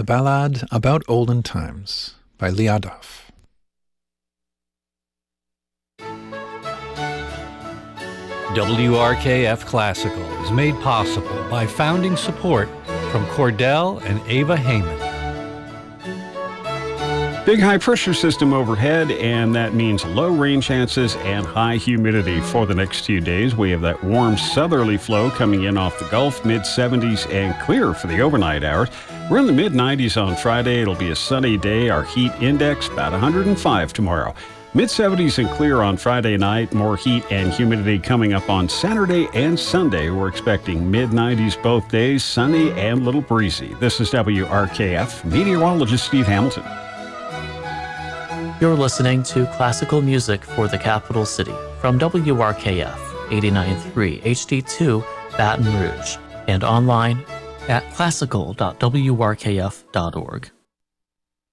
Ballad About Olden Times by Leah Duff. WRKF Classical is made possible by founding support from Cordell and Ava Heyman. Big high pressure system overhead, and that means low rain chances and high humidity for the next few days. We have that warm southerly flow coming in off the Gulf, mid-70s and clear for the overnight hours. We're in the mid-90s on Friday. It'll be a sunny day. Our heat index about 105 tomorrow. Mid-70s and clear on Friday night. More heat and humidity coming up on Saturday and Sunday. We're expecting mid-90s both days, sunny and a little breezy. This is WRKF meteorologist Steve Hamilton. You're listening to classical music for the capital city from WRKF 89.3 HD2 Baton Rouge and online at classical.wrkf.org.